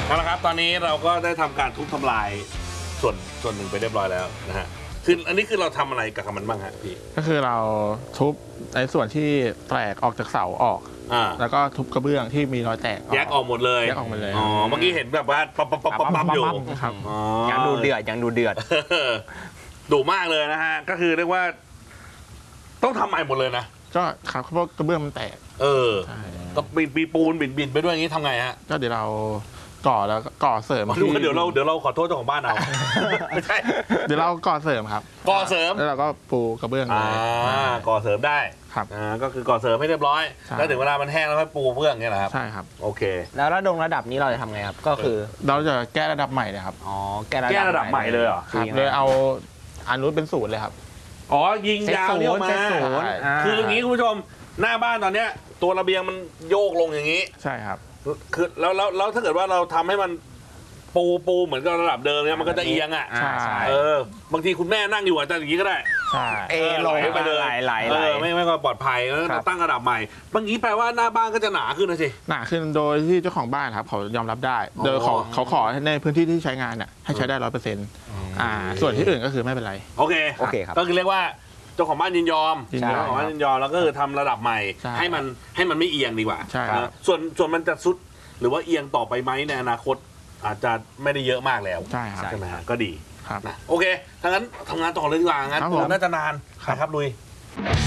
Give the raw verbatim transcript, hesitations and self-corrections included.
เอาละครับตอนนี้เราก็ได้ทำการทุบทำลายส่วนส่วนหนึ่งไปเรียบร้อยแล้วนะฮะคืออันนี้คือเราทำอะไรกับมันบ้างฮะพี่ก็คือเราทุบในส่วนที่แตกออกจากเสาออกอ่าแล้วก็ทุบกระเบื้องที่มีรอยแตกแยกออกหมดเลยแยกออกหมดเลยอ๋อเมื่อกี้เห็นแบบว่าปั๊บปั๊บปั๊บปั๊บอยู่ครับยังดูเดือดยังดูเดือดดุมากเลยนะฮะก็คือเรียกว่าต้องทำใหม่หมดเลยนะก็ครับเพราะกระเบื้องมันแตกเออก็ปีปีปูนบินบินไปด้วยอย่างนี้ทำไงฮะก็เดี๋ยวเราก่อแล้วก่อเสริมดูเดี๋ยวเราเดี๋ยวเราขอโทษเจ้าของบ้านเอาไม่ใช่เดี๋ยวเราก่อเสริมครับก่อเสริมแล้วเราก็ปูกระเบื้องเลยอ่าก่อเสริมได้ครับอ่าก็คือก่อเสริมให้เรียบร้อยแล้วถึงเวลามันแห้งแล้วค่อยปูเบื้องเงี้ยเหรอครับใช่ครับโอเคแล้วระดงระดับนี้เราจะทำไงครับก็คือเราจะแก้ระดับใหม่เลยครับอ๋อแก้ระดับใหม่เลยเหรอครับเลยเอาอนุเป็นศูนย์เลยครับอ๋อยิงยาวเรียวมาคืออย่างนี้คุณผู้ชมหน้าบ้านตอนเนี้ยตัวระเบียงมันโยกลงอย่างนี้ใช่ครับคือแล้วแล้วแล้วถ้าเกิดว่าเราทำให้มันปูปูเหมือนกับระดับเดิมเนี่ยมันก็จะเอียงอ่ะใช่เออบางทีคุณแม่นั่งอยู่อาจจะอย่างนี้ก็ได้ใช่เอลงไปเลยไหลเออไม่ไม่ก็ปลอดภัยแล้วตั้งระดับใหม่บางทีแปลว่าหน้าบ้านก็จะหนาขึ้นนะสิหนาขึ้นโดยที่เจ้าของบ้านครับเขายอมรับได้โดยเขาเขาขอในพื้นที่ที่ใช้งานเนี่ยให้ใช้ได้ร้อยเปอร์เซ็นต์อ่าส่วนที่อื่นก็คือไม่เป็นไรโอเคโอเคครับก็คือเรียกว่าเจ้าของบ้านยินยอมเจ้าของบ้านยินยอมแล้วก็คือทำระดับใหม่ให้มันให้มันไม่เอียงดีกว่าใช่ส่วนส่วนมันจะซุดหรือว่าเอียงต่อไปไหมในอนาคตอาจจะไม่ได้เยอะมากแล้วใช่ครับใช่ไหมฮะก็ดีครับนะโอเคถ้างั้นทำงานต่อเลยดีกว่างั้นน่าจะนานนะครับลุย